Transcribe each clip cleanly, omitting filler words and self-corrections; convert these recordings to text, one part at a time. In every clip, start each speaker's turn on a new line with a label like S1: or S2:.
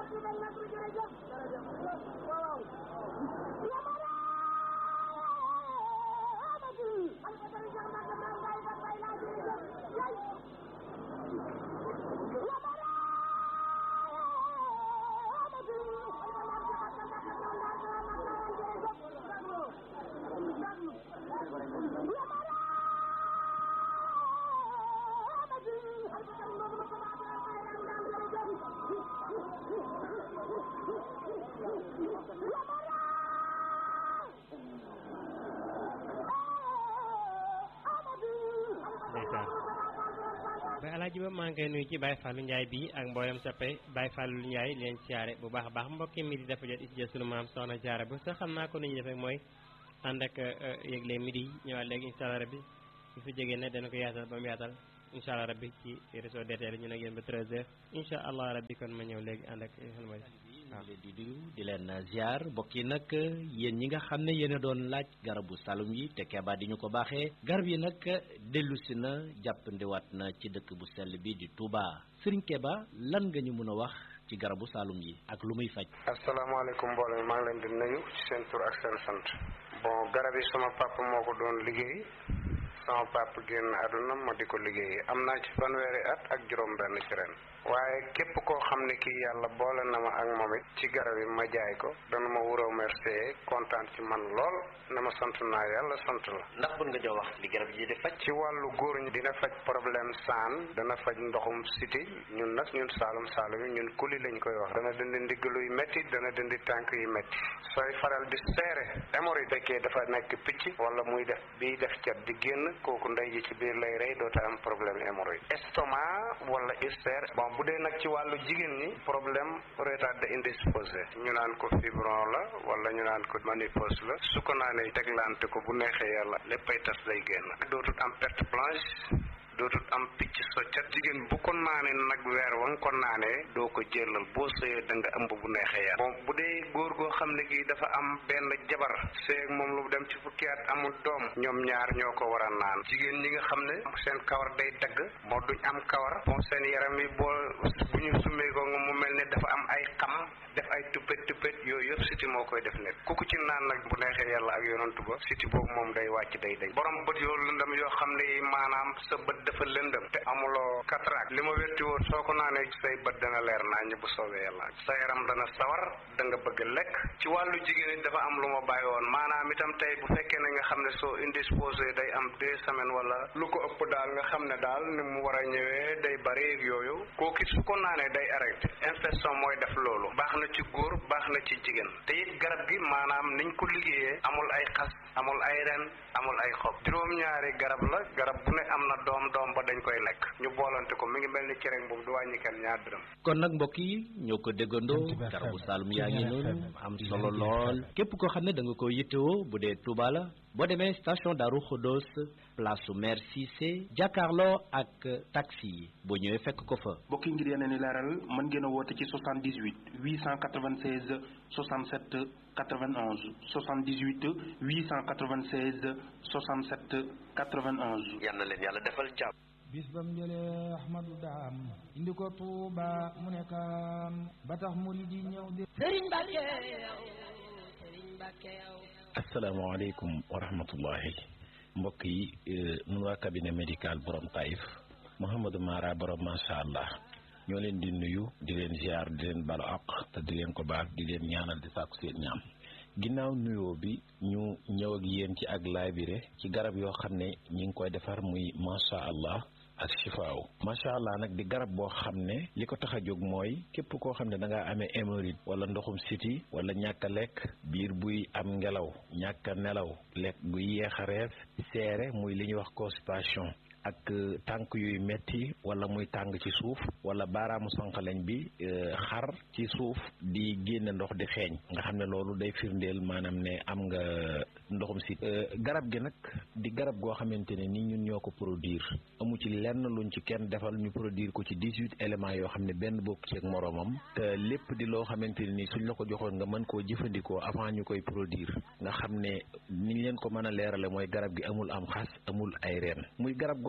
S1: Alaaji Ba maa ngi koy nuyu ci Baye Fallou Ndiaye bi ak mboolem soppe Baye Fallou Ndiaye leen siyaare bu baax a baax mbokki midi dafa jot isi sunu maam soxna Jaara bu sax xam naa ko ni ñu defee mooy ànd ak yëgle midi ñëwaat léegi incha allah rabbi su fi jógee ne dana ko yaatal ba mu yaatal incha allah rabbi ci réseau DTL ñu ne yéen ba 13h incha allah rabbi kon ma ñëw léegi ànd ak xel mooy
S2: waaw di leen ziar mbokk yi nag yéen ñi nga xam ne yéen a doon laaj garabu salum yi te Keba di ñu ko baaxee garab yi nag dellusi na jàppandiwaat na ci dëkk bu sell bi di Touba Serigne Keba lan nga ñu mën a wax ci garabu salum yi ak lu muy faj.
S3: asalaamaaleykum mbooloo mi maa ngi leen di nuyu ci seen tur ak seen sant. bon garab yi sama papa moo ko doon liggéey sama papa génn àdduna ma di ko liggéey am naa ci fanweeri at ak juróom-benn ci ren. waaye képp koo xam ne kii yàlla boole na ma ak moom it ci garab yi ma jaay ko dana ma wuroo remercier kontaan ci man lool na ma sant naa yàlla sant la.
S2: ndax mën nga ñoo wax li garab yi di faj.
S3: ci wàllu góor ñi dina faj problème saan dana faj ndoxum siti ñun nag ñun saalum yi ñun kuli lañ koy wax dana dindi ndigg luy métti dana dindi tànk yu métti sooy faral di seere hémorroïde fekkee dafa nekk picc wala muy def biy def cat di génn kooku ndey ji ci biir lay rey doota am problème hémorroïde estomac wala ulcère bu dee nag ci wàllu jigéen ñi problème retardé indisposé ñu naan ko fibron la wala ñu naan ko ménopause la su ko naanee teglante ko bu neexee yàlla léppay tas day génn dootul am perte blanche dootul am picc soccat jigéen bu ko naanee nag weer wa nga ko naanee doo ko jëlal boo sëyee da nga ëmb bu neexee yàlla bu dee góor goo xam ne gi dafa am benn jabar seeg moom lu dem ci fukki at amul doom ñoom ñaar ñoo ko war a naan jigéen ñi nga xam ne seen kawar day dagg moo duñ am kawar bon seen yaram yi boo bu ñu summee ko nga mu mel ne dafa am ay xam def ay tuppet yooyu yëpp siti moo koy def nekk ku ci naan nag bu neexee yàlla ak yonantu ba siti boobu moom day wàcc day dañ borom bët yoo lëndam yoo xam ne maanaam sa bët dafa lëndëm te amuloo cataracte li ma wérti woon soo ko naanee say bët dana leer naa ñi bu soobee yàlla sa yaram dana sawar da nga bëgg lekk ci wàllu jigéen ñi dafa am lu ma bàyyi woon maanaam itam tey bu fekkee ne nga xam ne soo indisposé day am 2 semaines wala lu ko ëpp daal nga xam ne daal ni mu war a ñëwee day bari ak yooyu kooku su ko naanee day arrêté infection mooy def loolu baax na ci góor baax na ci jigéen te it garab gi maanaam niñ ko liggéeyee amul ay xas amul ay ren amul ay xob juróom-ñaari garab la garab bu ne am na doom ba dañ koy lekk ñu boolante ko mi ngi mel ni cereñ boobu du wàññi kenn ñaar dërëm.
S2: kon nag mbokk yi ñoo ko déggandoo garabu Saloum yaa ngi noonu am solo lool képp koo xam ne da nga ko yittewoo bu dee Touba la boo demee station Darou Khodos place su maire Cissé jàkkaarloo ak taxi yi boo ñëwee fekk ko fa.
S4: mbokk yi ngir yeneen i leeral mën ngeen a woote ci 78 896 67 91 78 896 67 91.
S2: yal na leen yàlla defal jàmm.
S5: bis bam jëlee Ahmadou Daam indi ko Touba mu nekkaan ba tax murid yi ñëw di Serigne Mbacke yow
S6: asalaamaaleykum wa rahmatullahi mbokk yi nun waa cabinet médical borom Taïf Mouhamadou Mara borom macha allah ñoo leen di nuyu di leen ziar di leen balu àq te di leen ko baal di leen ñaanal di sàkku seen ñaam ginnaaw nuyoo bi ñu ñëw ak yéen ci ak laabire ci garab yoo xam ne ñi ngi koy defar muy macha allah ak shifaaw macha allah nag di garab boo xam ne li ko tax a jóg mooy képp koo xam ne da ngaa amee hémorroïde wala ndoxum siti wala ñàkk a lekk biir buy am ngelaw ñàkk a nelaw lekk buy yeex a rees seere muy li ñuy wax constipation ak tànk yuy metti wala muy tàng ci suuf wala baaraamu sànqaleñ bi xar ci suuf di génne ndox di xeeñ nga xam ne loolu day firndeel maanaam ne am nga ndoxum si garab gi nag di garab goo xamante ne ni ñun ñoo ko produire amu ci lenn luñ ci kenn defal ñu produire ko ci 18 éléments yoo xam ne benn bokk ci ak moroomam te lépp di loo xamante ne ni suñ la ko joxoon nga mën koo jëfandikoo avant ñu koy produire nga xam ne niñ leen ko mën a leerale mooy garab gi amul am xas amul ay reen muy garab goo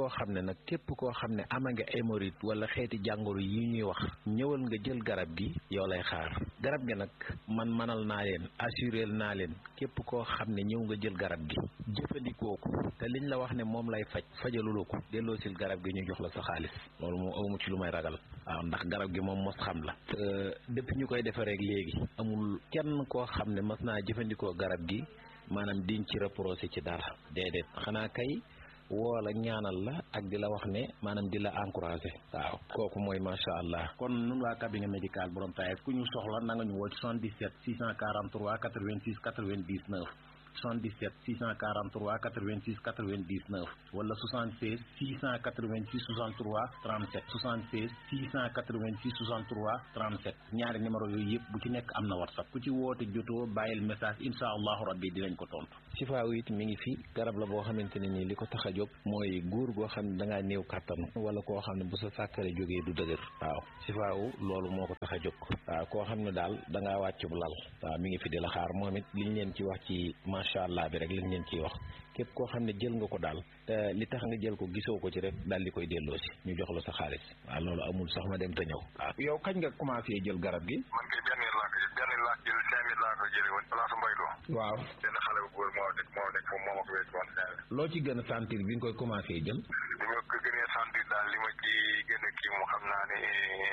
S6: koo xam ne nag képp koo xam ne ama nga hémorroïde wala xeeti jàngoro yi ñuy wax ñëwal nga jël garab gi yow lay xaar garab gi nag man manal naa leen assuré naa leen képp koo xam ne ñëw nga jël garab gi jëfandikoo ko te liñ la wax ne moom lay fajaluloo ko delloosil garab gi ñu jox la sa xaalis loolu moom amu ci lu may ragal waaw ndax garab gi moom mos xam la depuis ñu koy defaree léegi amul kenn koo xam ne mas naa jëfandikoo garab gi maanaam diñ ci reproché ci dara déedéet xanaa kay woo la ñaanal la ak di la wax ne maanaam di la encouragé waaw kooku mooy macha allah. kon nun waa cabinet médical borom Taïf ku ñu soxla na nga ñu woo ci 77 643 86 99 77 643 86 99 wala 76 686 63 37 76 686 63 37 ñaari numéro yooyu yëpp bu ci nekk am na whatsapp ku ci woote jotoo bàyyil message insha allahu rabbi dinañ ko tontu. Sifaaw it mi ngi fi garab la boo xamante ne nii li ko tax a jóg mooy góor goo xam ne da ngaa néew kàttan wala koo xam ne bu sa sàkkare jógee du dëgër waaw Sifaaw loolu moo ko tax a jóg waaw koo xam ne daal da ngaa wàcc bu lal waaw mi ngi fi di la xaar moom it liñ leen ci wax ci macha allah bi rek liñ leen ciy wax képp koo xam ne jël nga ko daal te li tax nga jël ko gisoo ko ci rek daal di koy delloo si ñu jox la sa xaalis waaw loolu amul sax ma dem te ñëw waaw yow kañ nga commencé jël garab gi
S7: man kay benn laa ko jël 5000 laa ko jëlee woon place Mbaylo
S6: waaw
S7: benn xale bu góor moo nekk foofu moo ma ko wécc woon 5000
S6: loo ci gën a sentir bi nga koy commencé jël
S7: li ma ko gën a sentir daal li ma ci gën a kii mu xam naa ne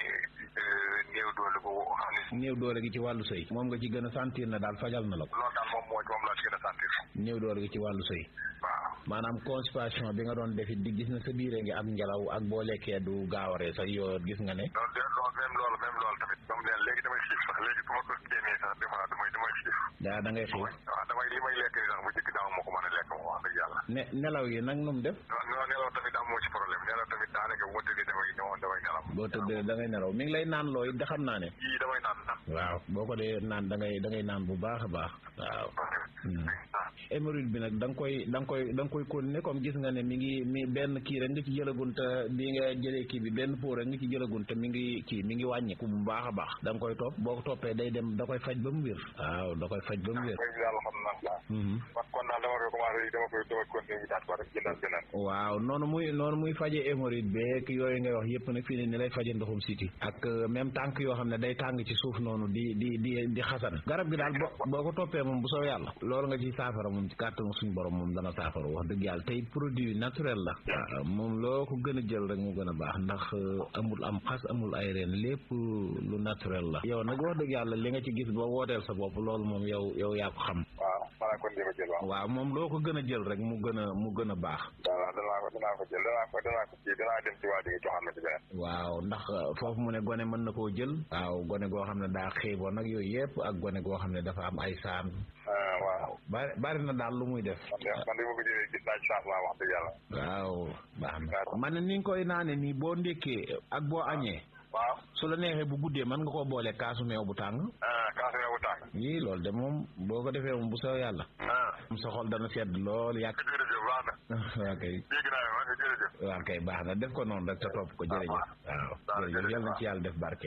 S7: néew doole bu xam ne
S6: néew doole gi ci wàllu sëy moom nga ci gën a sentir na daal fajal na la ko
S7: loolu daal moom laa ci gën a sentir
S6: néew doole gi ci wàllu sëy
S7: waaw
S6: maanaam constipation bi nga doon defit di gis na sa biire ngi am ngelaw ak boo lekkee du gaawaree sax yoo gis nga ne
S7: loolu tamit moom leen léegi damay xiif sax léegi su ma ko génnee sax des fois damay xiif
S6: da ngay xiif
S7: waaw damay li may lekk ni sax bu jëkk daaw moo ko mën a lekk moom wax dëgg yàlla
S6: nelaw yi nag nu mu def
S7: non nelaw tamit am moo ci problème nelaw tamit daanaka bu ma tëddee damay nelaw
S6: boo tëddee da ngay nelaw mi ngi lay naan looy da xam naa ne
S7: yii damay naan
S6: waaw boo ko dee naan da ngay naan bu baax a baax waaw hémorroïde bi nag da nga koy continuer comme gis nga ne mi benn kii rek nga ci jëlagun te bi nga jëlee kii bi benn pot rek nga ci jëlagun te mi ngi wàññiku bu baax a baax da nga koy topp boo ko toppee day dem da koy faj ba mu wér waaw da koy faj ba mu wér
S7: kon daal dama koy continuer daat ko rek jëndal beneen
S6: waaw noonu muy faje hémorroïde beeg yooyu ngay wax yëpp nag fii ne ni lay faje ndoxum siti ak même tànk yoo xam ne day tàng ci suuf noonu di xasan garab gi daal boo ko toppee moom bu soo yàlla loolu nga ci saafara moom ci kàttanu suñu borom moom dana saafara wax dëgg yàlla tey produit naturel la waaw moom loo ko gën a jël rek mu gën a baax ndax amul am xas amul ay reen lépp lu naturel la yow nag wax dëgg yàlla li nga ci gis ba wooteel sa bopp loolu moom yow yaa ko xam waaw moom loo ko gën a jël rek mu gën a baax
S7: danaa ko jël danaa dem ci waa ji joxaat ma ci beneen
S6: waaw ndax foofu mu ne gone mën na koo jël waaw gone goo xam ne daa xiiboon nag yooyu yëpp ak gone goo xam ne dafa am ay saan
S7: waaw
S6: bari na daal lu muy def
S7: man de ma ko jëlee gis naa ci changement wax dëgg yàlla
S6: waaw baax na man ne ni nga koy naane nii boo ndékkee ak boo añee
S7: waaw
S6: su la neexee bu guddee mën nga koo boole kaasu meew bu tàng
S7: kaasu meew bu tàng
S6: yii loolu de moom boo ko defee moom bu soo yàlla sa xol dana sedd lool yàq
S7: jërëjëf baax na
S6: waa kay
S7: dégg naa jërëjëf
S6: waa kay baax na def ko noonu rek te topp ko jërëjëf waaw jërëjëf yal na ci yàlla def barke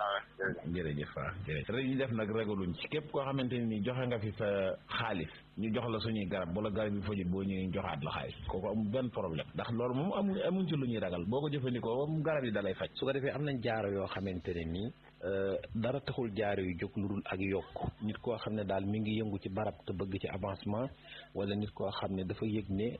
S6: jërëjëf waaw jërëjëf rek ñu def nag ragaluñ ci képp koo xamante ni joxe nga fi sa xaalis ñu jox la suñuy garab bu la garab yi fajut boo ñëwee joxaat la xaalis kooku amul benn problème ndax loolu moom amuñ ci lu ñuy ragal boo ko jëfandikoo moom garab yi dalay faj su ko defee am nañ jaaro yoo xamante ne nii dara taxul jaaro yu jóg lu dul ak yokk nit koo xam ne daal mi ngi yëngu ci barab te bëgg ci avancement wala nit koo xam ne dafa yëg ne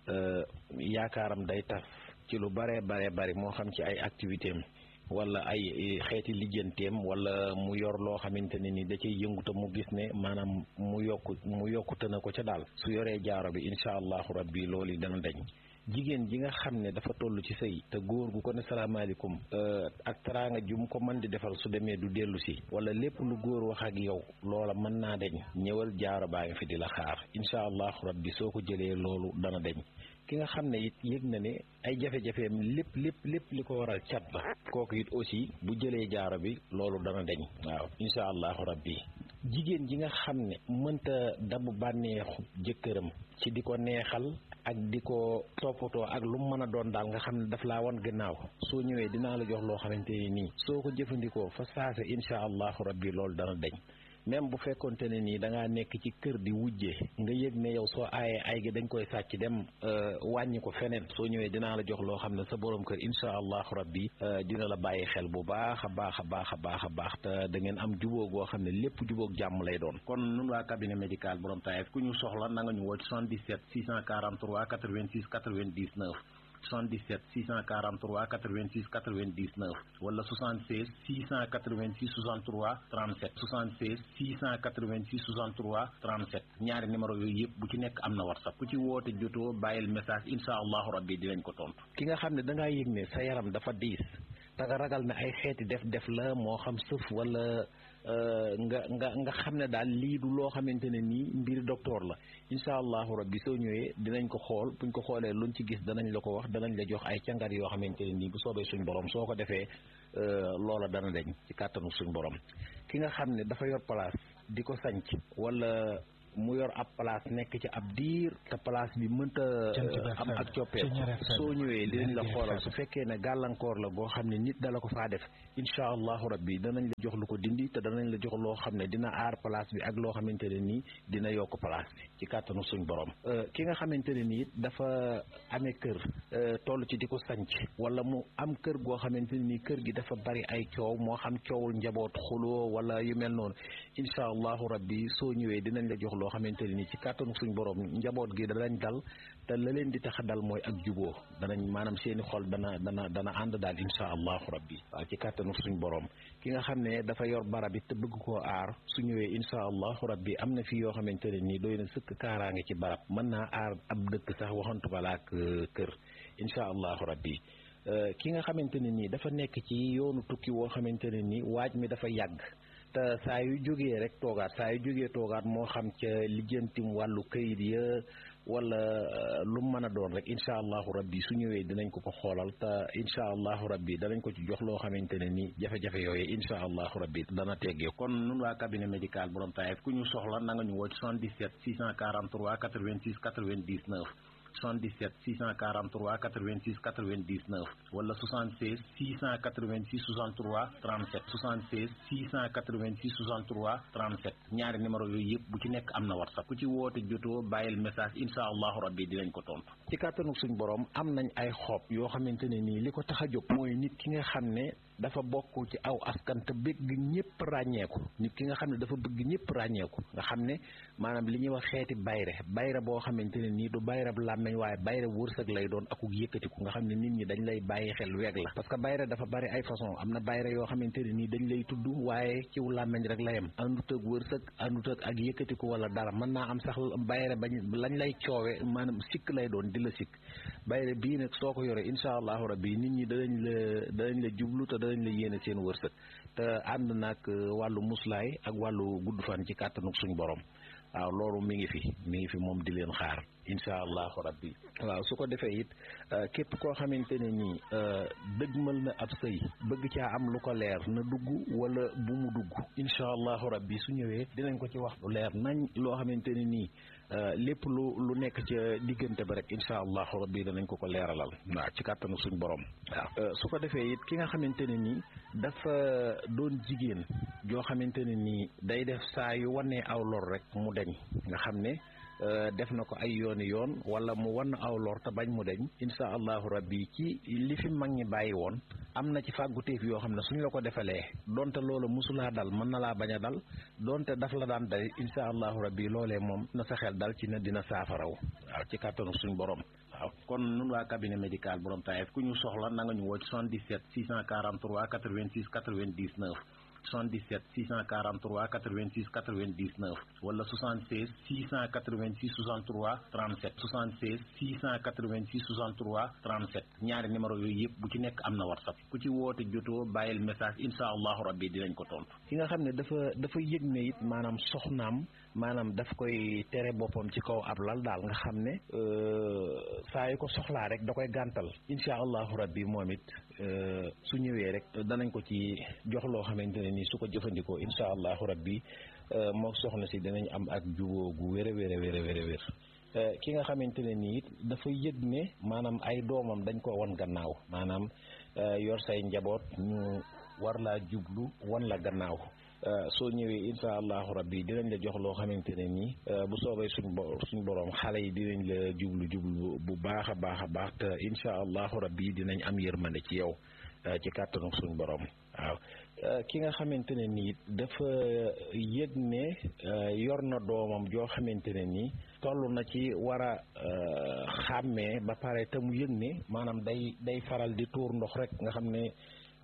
S6: yaakaaram day tas ci lu baree bari moo xam ci ay activité am wala ay xeeti lijjanteem wala mu yor loo xamante ne ni da cay yëngu te mu gis ne maanaam mu yokkute na ko ca daal su yoree jaaro bi incha allahu rabbi loolu dana dañ jigéen ji nga xam ne dafa toll ci sëy te góor gu ko ne salaamaaleykum ak teraanga ju mu ko mën di defal su demee du dellu si wala lépp lu góor wax ak yow loola mën naa dañ ñëwal jaaro baa ngi fi di la xaar incha allahu rabbi soo ko jëlee loolu dana dañ ki nga xam ne it yëg na ne ay jafe-jafeem lépp li ko waral cat la kooku it aussi bu jëlee jaaro bi loolu dana dañ waaw incha allahu rabbi jigéen ji nga xam ne mënta dabu bànneexu jëkkëram ci di ko neexal ak di ko toppatoo ak lu mu mën a doon daal nga xam ne daf laa wan gannaaw soo ñëwee dinaa la jox loo xamante ni nii soo ko jëfandikoo fa saase incha allahu rabbi loolu dana dañ même bu fekkonte ne nii da ngaa nekk ci kër di wujje nga yëg ne yow soo aayee ay gi dañ koy sàcc dem wàññi ko feneen soo ñëwee dinaa la jox loo xam ne sa borom kër incha allahu rabbi dina la bàyyi xel bu baax a baax a baax a baax a baax te da ngeen am jubóo goo xam ne lépp jubóog jàmm lay doon. kon nun waa cabinet médical borom Taïf ku ñu soxla na nga ñu woo ci 77 643 86 99 77 643 86 99 wala 76 686 63 37 76 686 63 37 ñaari numéro yooyu yëpp bu ci nekk am na WhatsApp ku ci woote jotoo bàyyil message incha allahu rabbi dinañ ko tontu. ki nga xam ne da ngaa yëg ne sa yaram dafa diis te nga ragal ne ay xeeti def la moo xam sëf wala nga xam ne daal lii du loo xamante ne nii mbir docteur la incha allahu rabbi soo ñëwee dinañ ko xool buñ ko xoolee luñ ci gis danañ la ko wax danañ la jox ay càngar yoo xamante ne nii bu soobee suñ borom soo ko defee loola dana deñ ci kàttanu suñ borom. ki nga xam ne dafa yor place di ko sanc wala mu yor ab place nekk ci ab diir te place bi mënta am ak coppeeku soo ñëwee dinañ la xoolal su fekkee ne gàllankoor la boo xam ne nit dala ko faa def incha allahu rabbi danañ la jox lu ko dindi te danañ la jox loo xam ne dina aar place bi ak loo xamante ne nii dina yokk place bi ci kàttanu suñ borom. ki nga xamante ne nii dafa amee kër toll ci di ko sanc wala mu am kër goo xamante ne nii kër gi dafa bari ay coow moo xam coowul njaboot xuloo wala yu mel noonu incha allahu rabbi soo ñëwee dinañ la jox loo xamante ne nii ci kàttanu suñ borom njaboot gi danañ dal te la leen di tax a dal mooy ak juboo danañ maanaam seeni xol dana ànd daal incha allahu rabbi waaw ci kàttanu suñ borom. ki nga xam ne dafa yor barab it te bëgg koo aar su ñëwee incha allahu rabbi am na fi yoo xamante ne nii doy na sëkk kaaraange ci barab mën naa aar ab dëkk sax waxantu balaa ak kër incha allahu rabbi. ki nga xamante ne nii dafa nekk ci yoonu tukki woo xamante ne nii waaj mi dafa yàgg te saa yu jógee rek toogaat moo xam ca lijjantim wàllu këyit ya wala lu mën a doon rek incha allahu rabbi su ñëwee dinañ ko xoolal te incha allahu rabbi danañ ko ci jox loo xamante ne ni jafe-jafe yooyu incha allahu rabbi dana teggee. kon nun waa cabinet médical borom Taïf ku ñu soxla na nga ñu woo ci 77 643 86 99 77 643 86 99 wala 76 686 63 37 76 686 63 37 ñaari numéro yooyu yëpp bu ci nekk am na WhatsApp ku ci woote jotoo bàyyil message incha allahu rabbi dinañ ko tontu. ci kàttanu suñ borom am nañ ay xob yoo xamante ne nii li ko tax a jóg mooy nit ki nga xam ne dafa bokk ci aw askan te bëgg ñëpp ràññeeku nit ki nga xam ne dafa bëgg ñëpp ràññeeku nga xam ne maanaam li ñuy wax xeeti bayre boo xamante ne nii du bayre bu làmmeñ waaye bayre wërsëg lay doon ak yëkkatiku nga xam ne nit ñi dañ lay bàyyi xel weeg la parce que bayre dafa bari ay façon am na bayre yoo xamante ne nii dañ lay tudd waaye ciw làmmeñ rek la yem àndut ak wërsëg àndut ak yëkkatiku wala dara mën naa am sax bayre bañ lañ lay coowe maanaam sikk lay doon di la sikk bayre bii nag soo ko yore incha allahu rabbi nit ñi danañ la jublu te danañ la yéene seen wërsëg te ànd nag wàllu muslaay ak wàllu gudd fan ci kàttanuk suñ borom waaw loolu mi ngi fi moom di leen xaar incha allahu rabbi waaw su ko defee it képp koo xamante ne nii dëgmal na ab sëy bëgg caa am lu ko leer na dugg wala bu mu dugg incha allahu rabbi su ñëwee dinañ ko ci wax lu leer nañ loo xamante ne nii lépp lu nekk ca diggante ba rek incha allahu rabbi danañ ko leeralal waaw ci kàttanu suñ borom waaw su ko defee it ki nga xamante ne nii dafa doon jigéen joo xamante ne nii day def saa yu wanee aw lor rek mu deñ nga xam ne def na ko ay yoon wala mu wan aw lor te bañ mu deñ insha allahu rabbi ci li fi mag ñi bàyyi woon am na ci fàgguteef yoo xam ne suñ la ko defalee donte loola musulaa dal mën na laa bañ a dal donte daf la daan dal insha allahu rabbi loolee moom na sa xel dal ci ne dina saafaraw waaw ci kàttanu suñ borom waaw kon nun waa cabinet médical borom Taïf ku ñu soxla na nga ñu woo ci 77 643 86 99 77 643 86 99 wala 76 686 63 37 76 686 63 37 ñaari numéro yooyu yëpp bu ci nekk am na WhatsApp ku ci woote jotoo bàyyil message insha allahu rabbi dinañ ko tontu. ki nga xam ne dafa yëg ne it maanaam soxnaam maanaam daf koy tere boppam ci kaw ab lal daal nga xam ne saa yu ko soxlaa rek da koy gàntal insha allahu rabbi moom it su ñëwee rek danañ ko ci jox loo xamante ne nii su ko jëfandikoo insha allahu rabbi moo soxna si dinañ am ak jubóo gu wér ki nga xamante ne nii it dafa yëg ne maanaam ay doomam dañ ko wan gannaaw maanaam yor say njaboot ñu war laa jublu wan la gannaaw soo ñëwee insha allahu rabbi dinañ la jox loo xamante ne nii bu soobee suñ borom xale yi dinañ la jublu bu baax a baax te insha allahu rabbi dinañ am yërmande ci yow ci kàttanu suñ borom waaw ki nga xamante ne nii dafa yëg ne yor na doomam joo xamante ne nii toll na ci war a xàmmee ba pare te mu yëg ne maanaam day faral di tuur ndox rek nga xam ne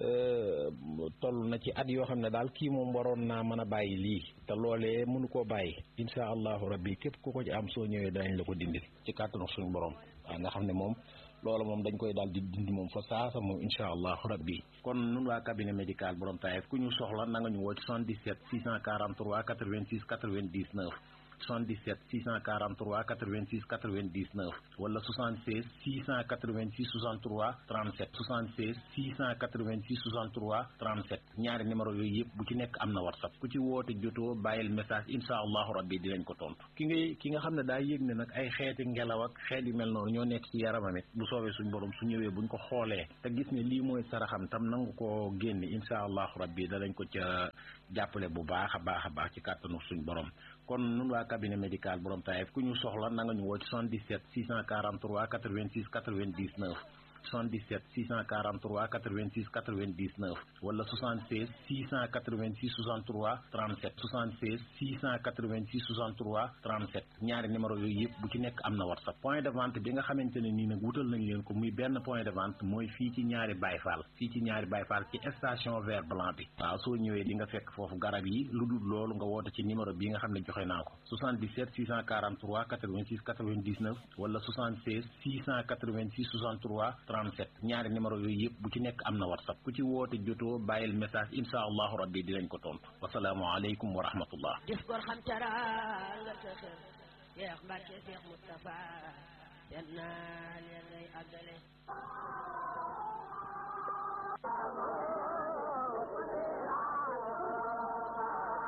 S6: toll na ci at yoo xam ne daal kii moom waroon naa mën a bàyyi lii te loolee mënu koo bàyyi insha allahu rabbi képp ku ko ci am soo ñëwee danañ la ko dindil ci kàttanu suñu borom waaw nga xam ne moom loolu moom dañ koy daal di dindi moom fa saasa moom insha allahu rabbi kon nun waa cabinet médical borom Taïf ku ñu soxla na nga ñu woo ci 77 643 86 99 77 643 86 99 wala 76 686 63 37 76 686 63 37 ñaari numéro yooyu yëpp bu ci nekk am na whatsapp ku ci woote jotoo bàyyil message insha allahu rabbi dinañ ko tontu ki nga xam ne daa yëg ne nag ay xeeti ngelaw ak xeet yu mel noonu ñoo nekk ci yaramam it bu soobee suñ borom su ñëwee buñ ko xoolee te gis ne lii mooy saraxam tam nangu koo génne insha allahu rabbi danañ ko ca jàppale bu baax a baax ci kàttanu suñ borom kon nun waa cabinet médical borom Taïf ku ñu soxla na nga ñu woo ci 77 643 86 99 77 643 86 99 wala 76 686 63 37 76 686 63 37 ñaari numéro yooyu yëpp bu ci nekk am na whatsapp point de vente bi nga xamante ne nii nag wutal nañ leen ko muy benn point de vente mooy fii ci ñaari Baye Fall ci station vert blanc bi waaw soo ñëwee di nga fekk foofu garab yi lu dul loolu nga woote ci numéro bi nga xam ne joxe naa ko 77 643 86 99 wala 76 686 63 37 ñaari numéro yooyu yëpp bu ci nekk am na whatsapp ku ci woote jotoo bàyyil message insha allahu rabbi dinañ ko tontu wasalaamu aleykum wa rahmatullah
S8: def gor xam cara nga tëxër Cheikh Mbacke Cheikh Moustapha seen naa leen ngay àggale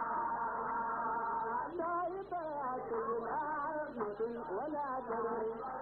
S8: لا يبقى ولا